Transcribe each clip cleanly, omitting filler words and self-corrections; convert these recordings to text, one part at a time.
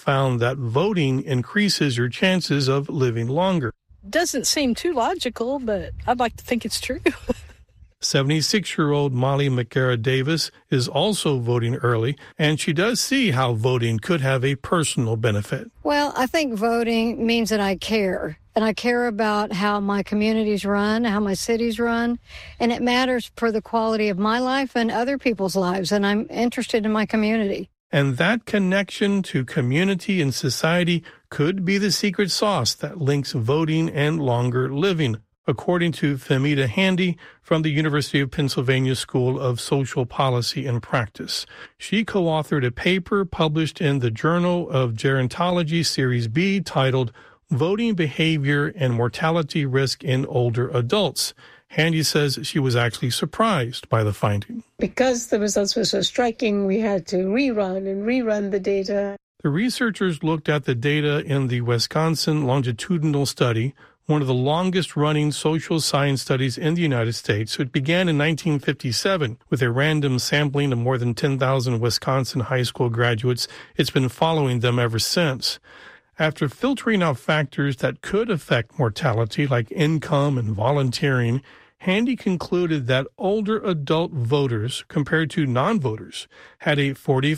found that voting increases your chances of living longer. Doesn't seem too logical, but I'd like to think it's true. 76-year-old Molly McGarrett Davis is also voting early, and she does see how voting could have a personal benefit. Well, I think voting means that I care. And I care about how my communities run, how my cities run. And it matters for the quality of my life and other people's lives. And I'm interested in my community. And that connection to community and society could be the secret sauce that links voting and longer living, according to Femita Handy from the University of Pennsylvania School of Social Policy and Practice. She co-authored a paper published in the Journal of Gerontology Series B titled Voting Behavior and Mortality Risk in Older Adults. Handy says she was actually surprised by the finding. Because the results were so striking, we had to rerun the data. The researchers looked at the data in the Wisconsin longitudinal study, one of the longest-running social science studies in the United States. It began in 1957 with a random sampling of more than 10,000 Wisconsin high school graduates. It's been following them ever since. After filtering out factors that could affect mortality, like income and volunteering, Handy concluded that older adult voters, compared to non-voters, had a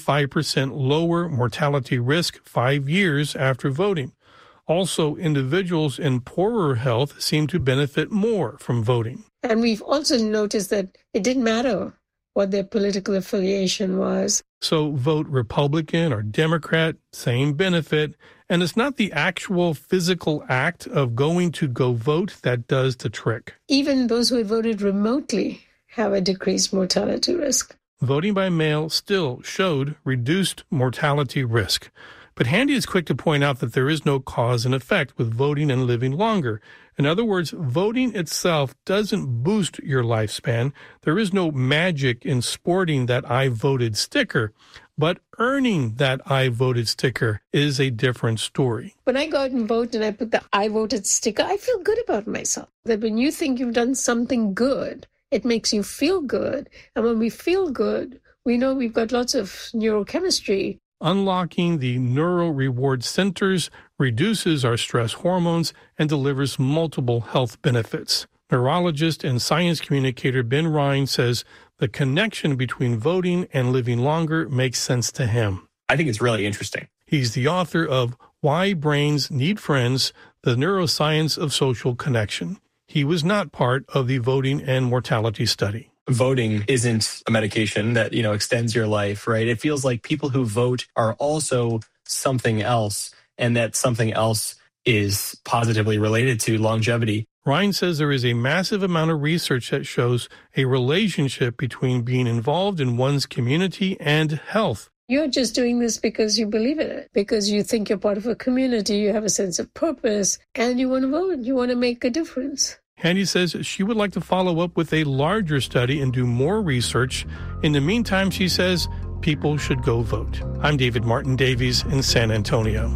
45% lower mortality risk 5 years after voting. Also, individuals in poorer health seem to benefit more from voting. And we've also noticed that it didn't matter what their political affiliation was. So vote Republican or Democrat, same benefit. And it's not the actual physical act of going to go vote that does the trick. Even those who had voted remotely have a decreased mortality risk. Voting by mail still showed reduced mortality risk. But Handy is quick to point out that there is no cause and effect with voting and living longer. In other words, voting itself doesn't boost your lifespan. There is no magic in sporting that I voted sticker. But earning that I voted sticker is a different story. When I go out and vote and I put the I voted sticker, I feel good about myself. That when you think you've done something good, it makes you feel good. And when we feel good, we know we've got lots of neurochemistry. Unlocking the neural reward centers reduces our stress hormones and delivers multiple health benefits. Neurologist and science communicator Ben Rhine says the connection between voting and living longer makes sense to him. I think it's really interesting. He's the author of Why Brains Need Friends, the Neuroscience of Social Connection. He was not part of the voting and mortality study. Voting isn't a medication that, extends your life, right? It feels like people who vote are also something else, and that something else is positively related to longevity. Ryan says there is a massive amount of research that shows a relationship between being involved in one's community and health. You're just doing this because you believe in it, because you think you're part of a community, you have a sense of purpose, and you want to vote, you want to make a difference. Handy says she would like to follow up with a larger study and do more research. In the meantime, she says people should go vote. I'm David Martin Davies in San Antonio.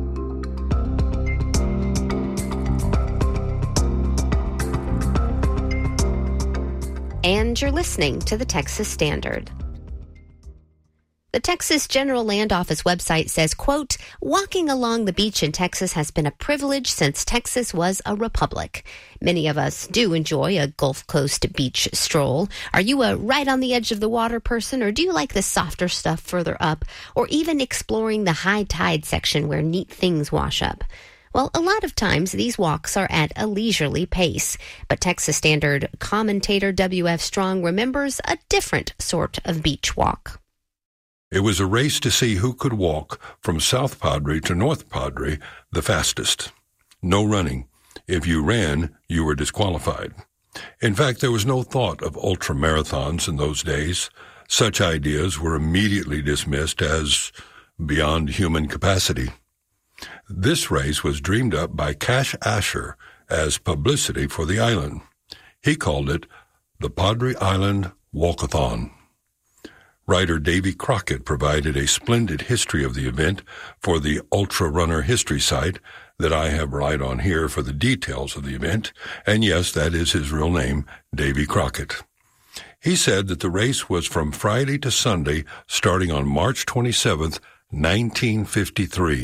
And you're listening to the Texas Standard. The Texas General Land Office website says, quote, walking along the beach in Texas has been a privilege since Texas was a republic. Many of us do enjoy a Gulf Coast beach stroll. Are you a right on the edge of the water person, or do you like the softer stuff further up, or even exploring the high tide section where neat things wash up? Well, a lot of times these walks are at a leisurely pace, but Texas Standard commentator W.F. Strong remembers a different sort of beach walk. It was a race to see who could walk from South Padre to North Padre the fastest. No running. If you ran, you were disqualified. In fact, there was no thought of ultramarathons in those days. Such ideas were immediately dismissed as beyond human capacity. This race was dreamed up by Cash Asher as publicity for the island. He called it the Padre Island Walkathon. Writer Davy Crockett provided a splendid history of the event for the Ultra Runner History site that I have relied on here for the details of the event, and yes, that is his real name, Davy Crockett. He said that the race was from Friday to Sunday, starting on March 27th, 1953.